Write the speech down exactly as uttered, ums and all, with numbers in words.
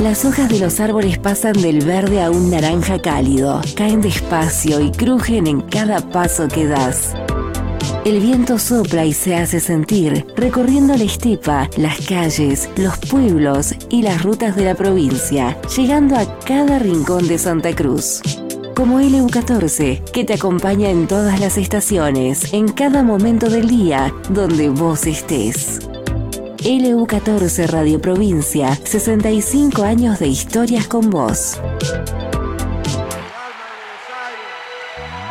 Las hojas de los árboles pasan del verde a un naranja cálido, caen despacio y crujen en cada paso que das. El viento sopla y se hace sentir, recorriendo la estepa, las calles, los pueblos y las rutas de la provincia, llegando a cada rincón de Santa Cruz. Como L U catorce, que te acompaña en todas las estaciones, en cada momento del día, donde vos estés. L U catorce Radio Provincia, sesenta y cinco años de historias con vos.